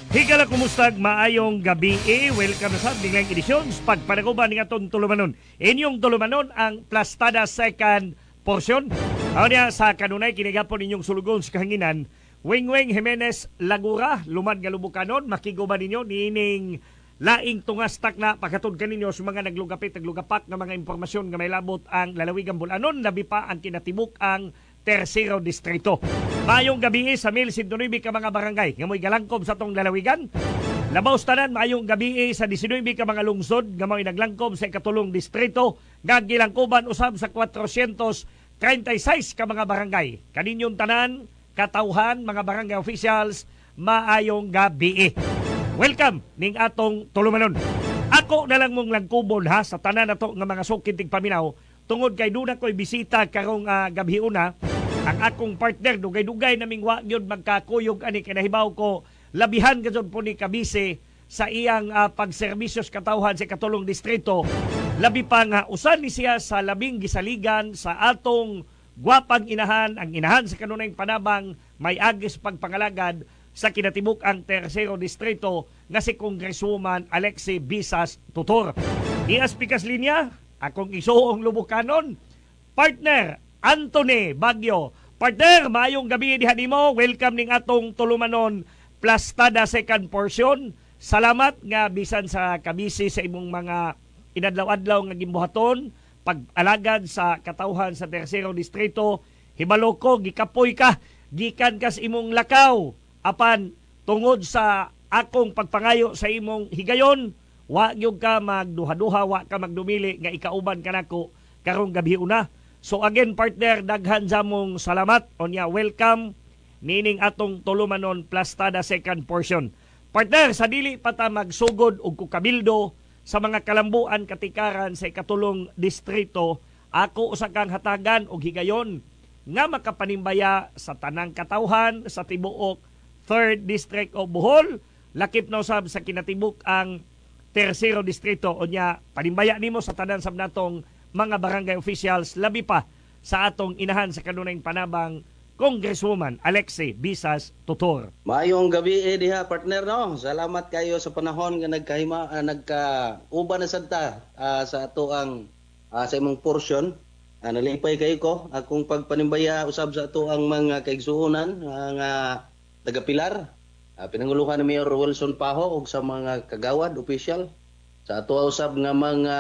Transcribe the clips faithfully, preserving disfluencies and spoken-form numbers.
Higala kumustag maayong gabi eh. Welcome sa biglang edisyon pagpanaguban ng atong tulumanon. Inyong tulumanon ang Plastada second portion. Aw niya sa kanunay kinigapon inyong sulugon sa kahanginan. Wing-Wing Jimenez Lagura, lumad nga lubukanon, makiguban ninyo nining laing tungastak na paghatod kaninyo sa mga naglugapit, naglugapak ng mga impormasyon nga may labot ang lalawigan Bulanon, labi pa ang kinatibuk ang Tercero Distrito. Mayong gabi sa mil sintunuibi ka mga barangay nga mo'y galangkob sa tong lalawigan. Labaw tanan mayong gabi sa disynuibi ka mga lungsod nga mo'y naglangkob sa ikatulong distrito nga gilangkoban usab sa kwatro treinta y seis ka mga barangay. Kaninyong tanan, katauhan, mga barangay officials, maayong gabi. Welcome ning atong tulumanon. Ako na lang mong langkubon ha sa tanan nato nga mga sukitig paminaw tungod kay duna ko'y bisita karong uh, gabi una. Ang akong partner, dugay-dugay naming wa yun magkakuyog ani kinahibaw ko, labihan ka po ni Kabise sa iyang uh, pagserbisyos katawhan sa katulong distrito. Labi pa nga, usan ni siya sa labing gisaligan sa atong gwapang inahan, ang inahan sa kanunay panabang, may agis pagpangalagad sa kinatibuk ang Tercero Distrito nga si Congresswoman Alexie Visas Tutor. Ias pikas linya, akong isuong lubukanon, partner Anthony Bagyo. Partner, maayong gabi diha nimo. Welcome ning atong tulumanon Plastada second portion. Salamat nga bisan sa kabisi sa imong mga inadlaw-adlaw nga gimbuhaton, pag-alagad sa katawhan sa Tercero Distrito. Hibalo ko, gikapoy ka, gikan kas imong lakaw. Apan, tungod sa akong pagpangayo sa imong higayon, wa gyud ka magduha-duha, wa ka magdumili nga ikauban kanako karong gabi una. So again partner, daghan sa mong salamat. Onya, welcome nining atong tulumanon Plastada second portion. Partner, sa dili pa ta magsugod og kukabildo sa mga kalambuan katikaran sa ikatulong distrito, ako usa kang hatagan og higayon nga makapanimbaya sa tanang katawhan sa tibuok third District of Bohol, lakip na usab sa kinatibuk ang Tercero Distrito. Onya, panimbaya nimo sa tanan sab natong mga barangay officials, labi pa sa atong inahan sa kanunay panabang Congresswoman Alexie Visas Tutor. Maayong gabi eh, diha partner no. Salamat kayo sa panahon nga nagkahima uh, nagka-uban na sadta uh, sa ato ang uh, sa imong portion. Uh, nalipay kayo ko akong pagpanimbaya usab sa ato ang mga kaigsuonan uh, nga taga-Pilar. Uh, pinanguluhan ni Mayor Wilson Paho ug sa mga kagawad official sa ato usab nga mga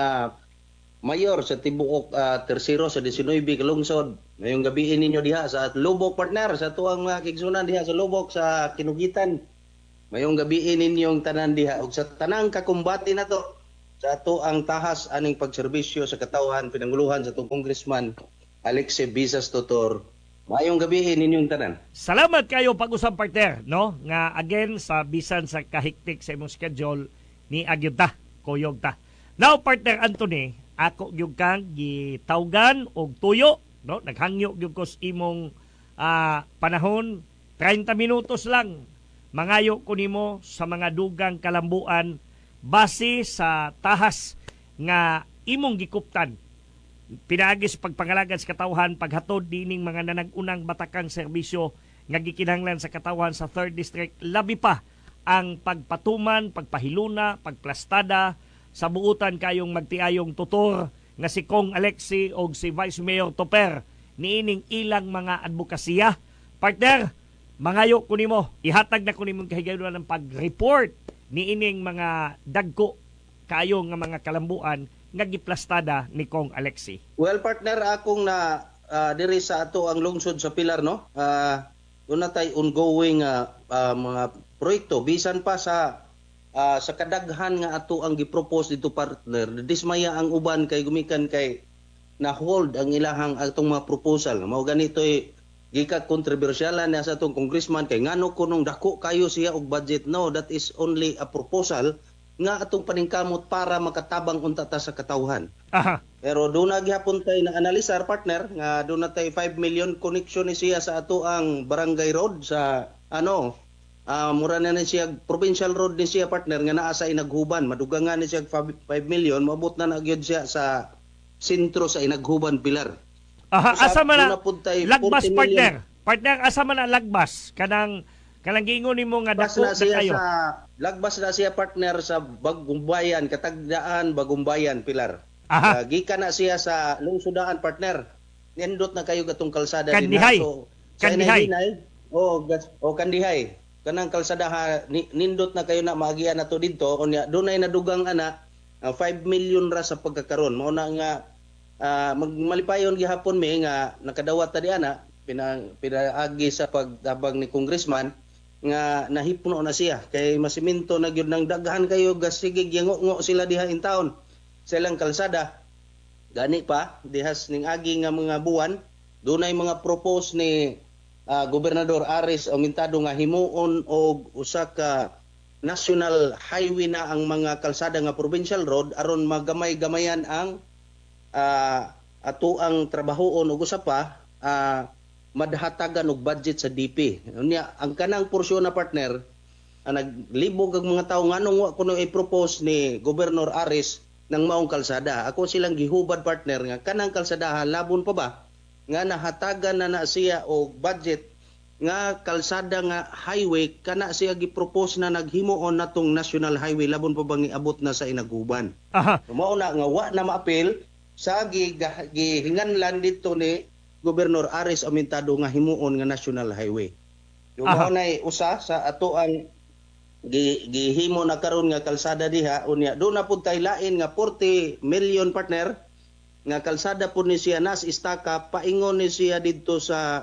mayor sa tibuok uh, Tercero sa disynuibe ka lungsod. Ngayong gabi ninyo diha sa Lubok partner sa tuang mga kigsunan diha sa Lubok sa Kinugitan. Ngayong gabi ninyong tanan diha ug sa tanang kakumbati nato sa ato ang tahas aning pagserbisyo sa katawhan pinanguluhan sa atong Congressman Alexie Visas Tutor. Ngayong gabi ninyong tanan. Salamat kayo pag-usap partner, no? Nga again sa bisan sa kahiktik sa imong schedule ni agyuta, kuyog ta. Now partner Anthony, ako gyud kang gitawgan og tuyo, no? Naghangyo gyud ko sa imong uh, panahon, treinta minutos lang. Mangayo ko nimo sa mga dugang kalambuan base sa tahas nga imong gikuptan. Pinaagis pagpangalagad sa katawhan paghatod dining mga nanag-unang batakang serbisyo nga gikinahanglan sa katawhan sa third District, labi pa ang pagpatuman, pagpahiluna, pagplastada sa buutan kayong magtiayong tutor nga si Kong Alexie o si Vice Mayor Toper niining ilang mga advokasya. Partner, mangayo ko nimo, ihatag na ko nimo kahigayon ng pag-report niining mga dagko kayo nga mga kalambuan nga giplastada ni Kong Alexie. Well partner, akong na uh, diri sa ato ang lungsod sa Pilar no. Uh, doon na tayo ongoing uh, uh, mga proyekto bisan pa sa Uh, sa kadaghan nga ato ang gipropose dito partner, dismaya ang uban kay gumikan kay na hold ang ilahang atong mga proposal. Mao ganito eh, gika kontrobersyalan na sa atong congressman kay ngano kunong dako kayo siya og budget. No, that is only a proposal nga atong paningkamot para makatabang unta ta sa katawhan. Aha. Pero doon na gihapon tay na analisar partner nga doon na tay five million connection ni siya sa ato ang barangay road sa ano Uh, mura na na siya, provincial road ni siya partner nga naa sa Inaghuban. Madugangan ni siya five million, maabot na nagyod siya sa sentro sa Inaghuban, Pilar. Aha, asa man na lagbas partner. Partner, asa man na lagbas kanang Kanang giingon nimo nga Lagbas dako na na siya kayo. sa lagbas na siya partner sa Bagumbayan, Katagdaan, Bagumbayan, Pilar. Aha. Uh, gikan na siya sa lungsodaan partner. Nindot na kayo gatong kalsada din ha. Kandihay. So sa Kandihay. hinay o gas o kandihay. Kanang kalsada ha, ni, nindot na kayo na maagian na to dito unya dunay nadugang ana uh, five million ra sa pagkakaron. Mao na nga uh, magmalipayon gihapon mi nga nakadawat ta di ana pinang pinaagi sa pagtabang ni congressman nga nahipno na siya kay masiminto na gyud nang daghan kayo gas sige ngo sila diha in town sa ilang kalsada gani pa dihas ning agi nga mga buwan dunay mga propose ni uh, Gobernador Aris Aumentado nga himuon og usa ka national highway na ang mga kalsada nga provincial road aron magamay-gamayan ang uh, ato ang trabahoon ug usa pa uh, madhatagan og budget sa D P. Unya ang kanang porsyon na partner ang naglibog ang mga tawo nganong wa kuno i-propose ni Gobernador Aris ng maong kalsada. Ako silang gihubad partner nga kanang kalsada labon pa ba nga nahatagan na na siya og budget nga kalsada nga highway kana siya gi-propose na naghimuon natong national highway labon pa bang iabot na sa Inaguban. Aha. Mao na nga wa na maapil sa gihinganlan dito ni Gobernador Aris Aumentado nga himuon nga national highway. Yung mao nay usa sa ato ang gihimo na karon nga kalsada diha unya do na pud tay lain nga forty million partner nga kalsada pud ni siya nas istaka paingon ni siya didto sa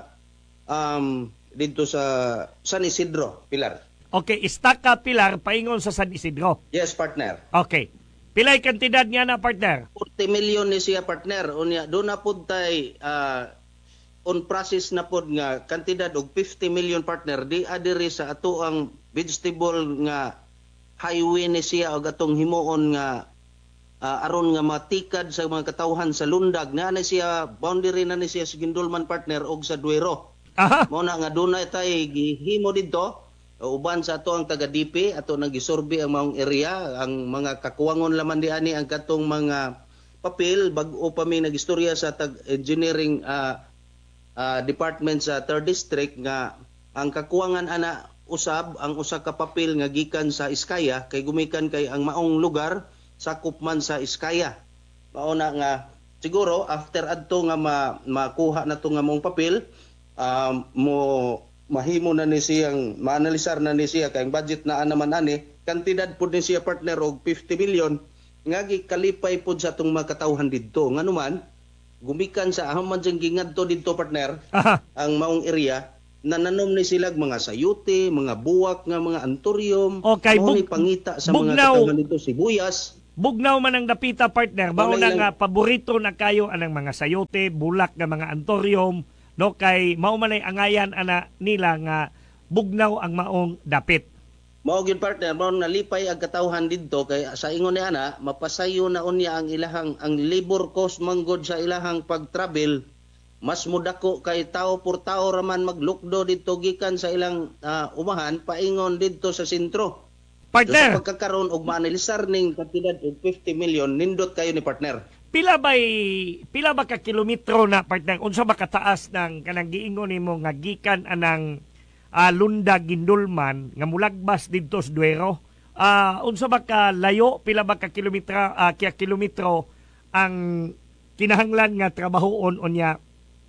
um didto sa San Isidro Pilar. Okay, Istaka Pilar paingon sa San Isidro. Yes partner. Okay. Pilay kantidad niya na partner? forty million ni siya partner unya do na pud tay uh, on process na pod nga kantidad og fifty million partner di adiri sa ato ang vegetable nga highway ni siya og atong himuon nga uh, aron nga matikad sa mga katawhan sa lundag na na siya boundary na ni siya sa Gindulman partner og sa Duero. Aha. Mo na nga dunay tay gihimo didto uban sa ato ang taga D P ato nang gisurvey ang maong area ang mga kakuwangon laman di ani ang katong mga papel bag-o pa mi nagistorya sa tag engineering uh, Uh, department sa third district nga ang kakuwangan ana usab ang usa ka papel nga gikan sa Iskaya kay gumikan kay ang maong lugar sakop man sa Iskaya. Mao na nga siguro after adto nga ma, makuha na to nga maong papel um, mo mahimo na ni siyang maanalisar na ni siya kay ang budget na naman ani kantidad pud ni siya partner og fifty million nga gikalipay pud sa atong mga katawhan didto nganuman gumikan sa ahaman diyang gingadto dito partner. Aha. Ang maong area nananom ni sila mga sayuti, mga buwak nga mga antorium, okay, bug, pangita sa bugnaw, mga katawhan dito sibuyas. Bugnaw man ang dapita partner, mao na nga paborito na kayo anang mga sayote, bulak nga mga antorium, no kay mao man ay angayan ana nila nga bugnaw ang maong dapit. Mao gyud partner, mao nalipay ang katawhan didto kay sa ingon ni ana mapasayo na unya ang ilahang ang labor cost manggod sa ilahang pag-travel mas mudako kay tawo por tawo raman maglukdo didto gikan sa ilang uh, umahan paingon didto sa sentro. Partner, so, sa pagkakaroon og maanalisar ning kantidad og fifty million nindot kayo ni partner. Pila bay pila ba ka kilometro na partner unsa ba kataas ng kanang giingon nimo nga gikan anang Uh, Lunda Gindulman nga mulagbas didto sa Duero. Uh, unsa ba ka layo pila ba ka kilometro uh, kaya kilometro ang kinahanglan nga trabahoon unya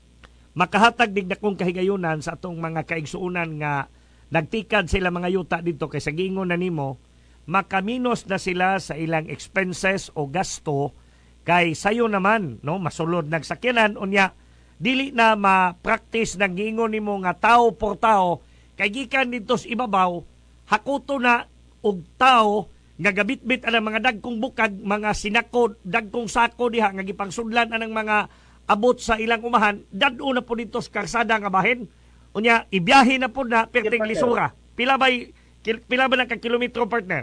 makahatag dig dakong kahigayunan sa atong mga kaigsuonan nga nagtikad sila mga yuta dito kay sa giingon na nimo makaminos na sila sa ilang expenses o gasto kay sayo naman no masulod nagsakyanan unya dili na ma-practice nang giingon nimo nga tao por tao kay gikan dito sa ibabaw, hakuto na og tao nga gabitbit anang mga dagkong bukag, mga sinako, dagkong sako diha nga gipangsudlan anang mga abot sa ilang umahan, dad-o na po dito sa karsada nga bahin. Unya ibiyahe na po na perting lisura. Pila ba pila ba na ka kilometro partner?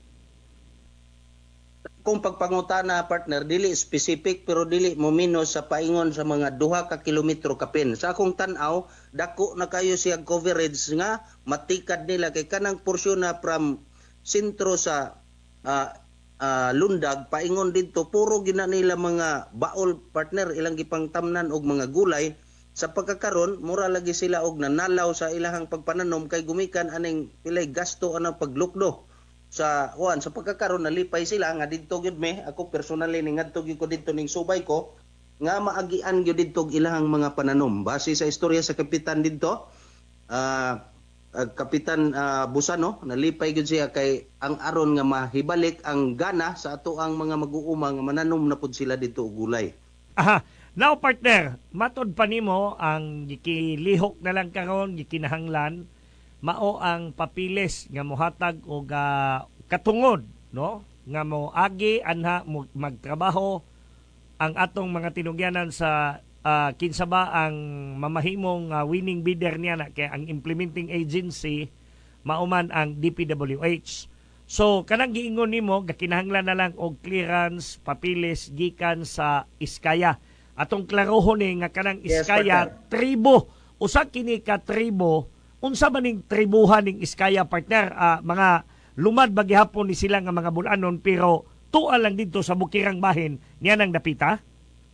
Kung pagpangutana partner dili specific pero dili mo minus sa paingon sa mga duha ka kilometro kapin. Sa akong tan-aw dako na kayo siya coverage nga matikad nila kay kanang porsyon na from sentro sa uh, uh, Lundag paingon didto puro gina nila mga baol partner ilang gipangtamnan og mga gulay sa pagkakaron mura lagi sila og nanalaw sa ilahang pagpananom kay gumikan aning pilay gasto anang paglukdo sa kuan sa pagkakaron nalipay sila nga didto gyud me ako personally ni ngadto gyud ko didto ning subay ko nga maagian gyud didto ilahang mga pananom base sa istorya sa kapitan didto ah uh, Kapitan uh, Busano nalipay gyud siya kay ang aron nga mahibalik ang gana sa ato ang mga mag-uuma nga mananom na pud sila didto og gulay. Aha. Now partner, matod pa nimo ang gikilihok na lang karon gikinahanglan mao ang papilis nga mohatag og uh, katungod no nga mo agi anha mo magtrabaho ang atong mga tinugyanan sa uh, kinsa ba ang mamahimong uh, winning bidder niya na kay ang implementing agency mauman ang D P W H. So kanang giingon nimo gakinahanglan na lang og clearance papilis gikan sa Iskaya. Atong klarohon ni nga kanang Iskaya yes, tribo usa kini ka tribo unsa man ning tribuhan ning Iskaya partner uh, mga lumad ba gihapon ni sila nga mga bulanon pero tuwa lang dito sa bukirang bahin niya nang dapita.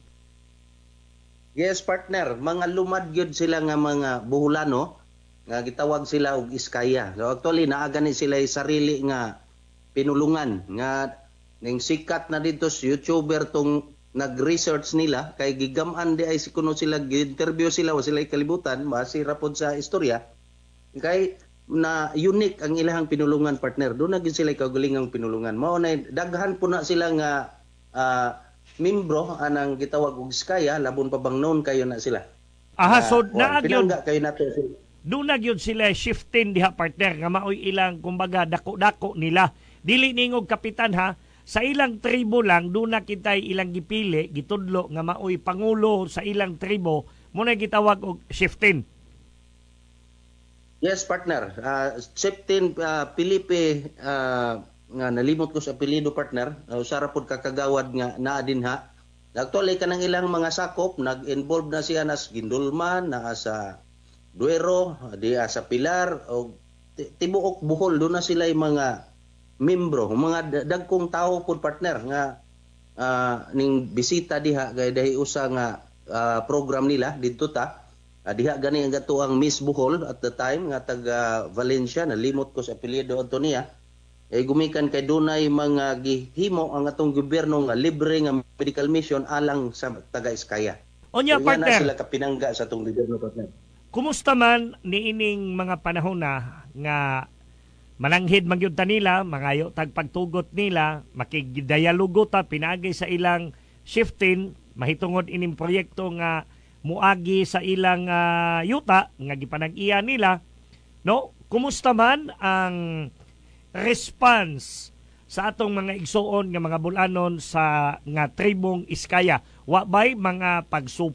Yes partner, mga lumad gyud sila nga mga buhulano nga gitawag sila og Iskaya. So actually naa gani sila sarili nga pinulungan nga ning sikat na dito sa YouTuber tong nag-research nila kay gigam-an di ay kuno sila gi-interview sila wa sila kalibutan base ra pod sa istorya kay na unique ang ilahang pinulungan partner do na gid sila kaugalingang pinulungan mao na daghan po na sila nga uh, membro anang gitawag og Iskaya labon pa bang noon kayo na sila. Aha, so uh, naa gyud kayo nato sila. Doon na gyud sila shifting diha partner nga maoy ilang kumbaga dako-dako nila dili ningog kapitan ha. Sa ilang tribo lang, doon na kita'y ilang gipili, gitudlo, nga maoy pangulo sa ilang tribo, muna gitawag og shifting. Yes, partner. Uh, shifting, uh, Felipe, uh, nga nalimot ko sa apelido, partner. Uh, usara pod kakagawad nga naa din ha. Actually, kanang ilang mga sakop, nag-involve na siya nas Gindulman, naa sa Duero, di sa Pilar, o tibuok Bohol, doon na sila yung mga membro, mga dagkong tao pod partner nga uh, ning bisita diha gay dahi usa nga uh, program nila didto ta uh, diha gani ang gato ang Miss Bohol at the time nga taga Valencia nalimot ko sa apelyido Antonia ay gumikan kay dunay mga gihimo ang atong gobyerno nga libre nga medical mission alang sa taga Iskaya. Onya so, partner na sila kapinangga sa atong gobyerno partner. Kumusta man niining mga panahon na nga mananghid magyud ta nila, mangayo tag pagtugot nila, makigidayalogo ta pinaagi sa ilang shifting, mahitungod ining proyekto nga muagi sa ilang uh, yuta nga gipanag-iya nila. No, kumusta man ang response sa atong mga igsuon nga mga bulanon sa nga tribong Iskaya? Wa bay mga pagsup